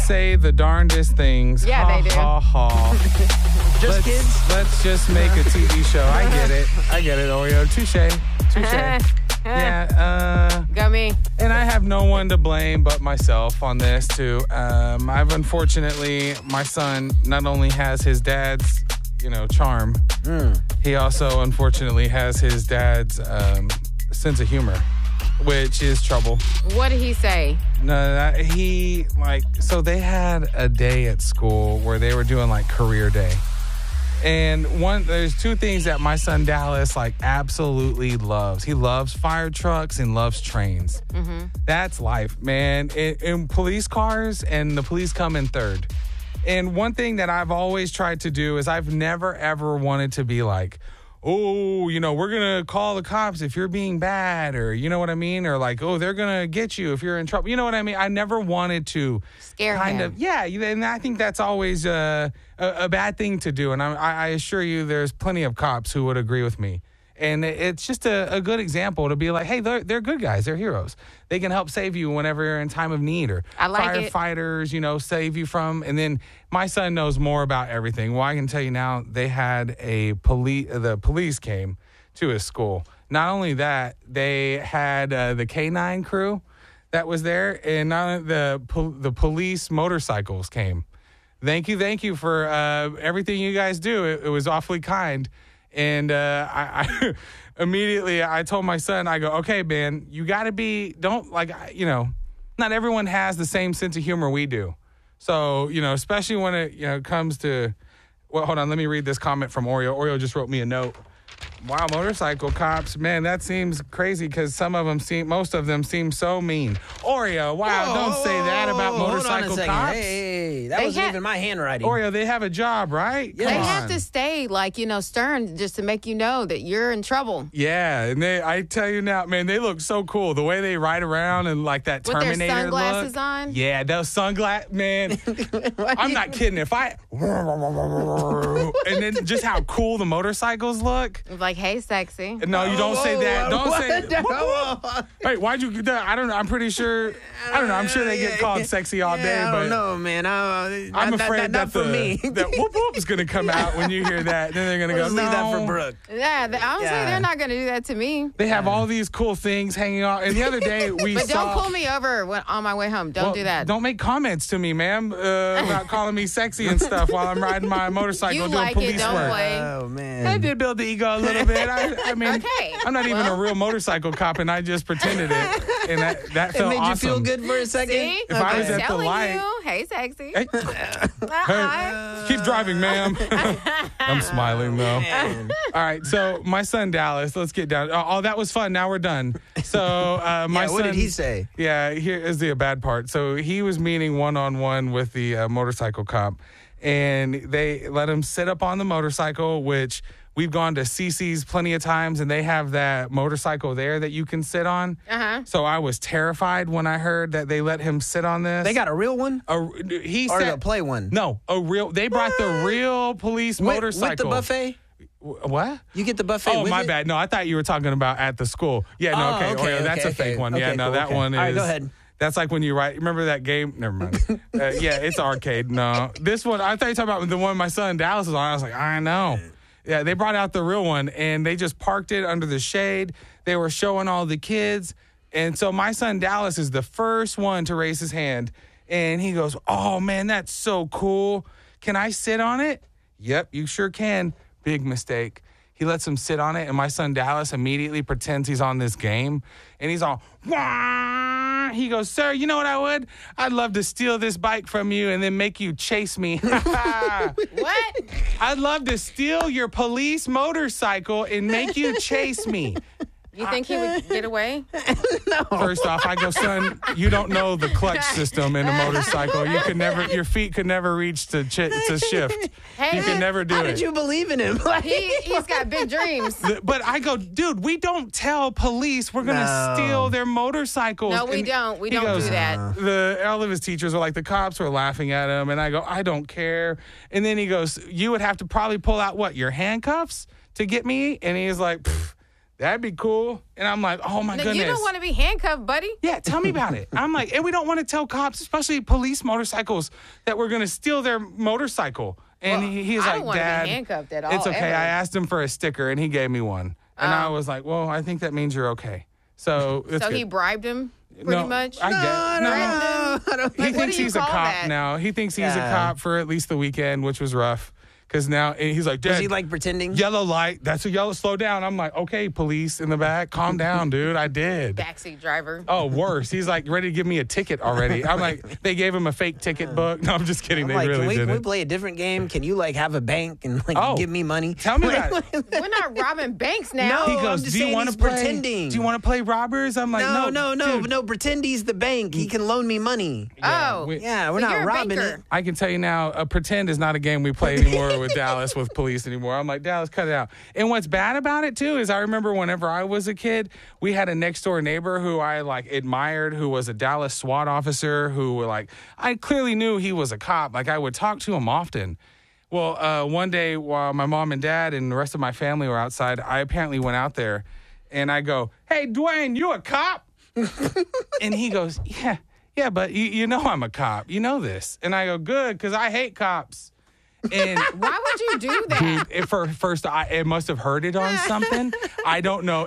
say the darndest things. Yeah, ha, they do. Ha, ha. Just kids? Let's just make a TV show. I get it, Oreo. Touche. Yeah. Go me. And I have no one to blame but myself on this, too. I've unfortunately, my son not only has his dad's, charm, he also, unfortunately, has his dad's sense of humor, which is trouble. What did he say? No, so they had a day at school where they were doing career day. And there's two things that my son Dallas absolutely loves. He loves fire trucks and loves trains. Mm-hmm. That's life, man. In police cars, and the police come in third. And one thing that I've always tried to do is I've never, ever wanted to be we're going to call the cops if you're being bad, or you know what I mean? Or they're going to get you if you're in trouble. You know what I mean? I never wanted to scare him. Yeah, and I think that's always a bad thing to do. And I assure you there's plenty of cops who would agree with me. And it's just a good example to be hey, they're good guys. They're heroes. They can help save you whenever you're in time of need. Or firefighters, save you from. And then my son knows more about everything. Well, I can tell you now, they had the police came to his school. Not only that, they had the K-9 crew that was there, and the police motorcycles came. Thank you for everything you guys do. It was awfully kind. And I immediately I told my son, I go, okay, man, you got to be, not everyone has the same sense of humor we do. So, especially when it, comes to, well, hold on, let me read this comment from Oreo. Oreo just wrote me a note. Wow, motorcycle cops, man, that seems crazy because most of them seem so mean. Oreo, wow, don't say that about motorcycle cops. Hey, that wasn't even my handwriting. Oreo, they have a job, right? Yeah. They have to stay stern just to make you know that you're in trouble. Yeah, and I tell you now, man, they look so cool. The way they ride around and that with Terminator their sunglasses look. on. Yeah, those sunglasses, man. I'm not kidding. If I and then just how cool the motorcycles look. Hey, sexy. No, you don't say that. Don't say that. Hey, why'd you do that? I don't know. I'm pretty sure. I don't know. I'm sure they get called sexy all day. I but don't know, man. I'm afraid that whoop whoop is going to come out when you hear that. Then they're going to go, leave that for Brooke. Yeah, honestly, they're not going to do that to me. They have all these cool things hanging out. And the other day we but saw. don't pull me over on my way home. Don't do that. Don't make comments to me, ma'am, about calling me sexy and stuff while I'm riding my motorcycle doing police work. Oh, man. I did build the ego a little bit. I mean, okay. I'm not even a real motorcycle cop, and I just pretended it, and that felt awesome. It made you feel good for a second? See? If I was at the light. Hey, sexy. Hey, keep driving, ma'am. I'm smiling, though. All right, so my son, Dallas, let's get down. Oh, that was fun. Now we're done. So my son. What did he say? Yeah, here is the bad part. So he was meeting one-on-one with the motorcycle cop, and they let him sit up on the motorcycle, which we've gone to CC's plenty of times, and they have that motorcycle there that you can sit on. Uh-huh. So I was terrified when I heard that they let him sit on this. They got a real one? Or the play one? No, a real. They brought the real police motorcycle. With the buffet? What? You get the buffet Oh, with my it? bad. No, I thought you were talking about at the school. Yeah, no, okay. That's a fake one. Yeah, no, cool, that one is. All right, go ahead. That's like when you write. Remember that game? Never mind. Yeah, it's arcade. No, this one. I thought you were talking about the one my son Dallas was on. I was like, I know. Yeah, they brought out the real one, and they just parked it under the shade. They were showing all the kids. And so my son Dallas is the first one to raise his hand. And he goes, oh, man, that's so cool. Can I sit on it? Yep, you sure can. Big mistake. He lets him sit on it, and my son Dallas immediately pretends he's on this game. And he's all, wah! He goes, sir, you know what I would? I'd love to steal this bike from you and then make you chase me. What? I'd love to steal your police motorcycle and make you chase me. You think he would get away? No. First off, I go, son, you don't know the clutch system in a motorcycle. Your feet could never reach to shift. Hey, you can never do it. How did you believe in him? He's got big dreams. But I go, dude, we don't tell police we're going to steal their motorcycles. No, we don't. We don't do that. All of his teachers were like, the cops were laughing at him. And I go, I don't care. And then he goes, you would have to probably pull out, what, your handcuffs to get me? And he's like, that'd be cool. And I'm like, oh my Now, goodness. you don't want to be handcuffed, buddy. Yeah, tell me about it. I'm like, and we don't want to tell cops, especially police motorcycles, that we're going to steal their motorcycle. And Well, he's I like, don't want to Dad, be handcuffed at all. it's okay. ever. I asked him for a sticker, and he gave me one. And I was like, well, I think that means you're okay. So it's So good. he bribed him pretty much. I guess. No. I don't He Like, what thinks do you he's a call cop that? now. He thinks he's a Yeah. cop for at least the weekend, which was rough. Because now he's like, Dad, Was he like pretending? yellow light. That's a yellow. Slow down. I'm like, okay, police in the back. Calm down, dude. I did. Backseat driver. Oh, worse. He's like ready to give me a ticket already. I'm like, they gave him a fake ticket book. No, I'm just kidding. I'm They like, really can we didn't. play a different game? Can you like have a bank and like Oh, give me money? Tell me about it. We're not robbing banks now. No. He I'm goes, just do you saying want to he's play? pretending. Do you want to play robbers? I'm like, No. dude. Pretend he's the bank. He can loan me money. Oh. we- Yeah, we're So not you're a robbing banker. it. I can tell you now, pretend is not a game we play anymore with Dallas with police anymore. I'm like, Dallas, cut it out. And what's bad about it too is I remember whenever I was a kid, we had a next door neighbor who I like admired, who was a Dallas SWAT officer, who like I clearly knew he was a cop. Like I would talk to him often. Well, one day while my mom and dad and the rest of my family were outside, I apparently went out there, and I go, "Hey, Dwayne, you a cop?" And he goes, "Yeah, but you know I'm a cop. You know this." And I go, "Good, because I hate cops." And Why would you do that? dude, it must have heard it on something. I don't know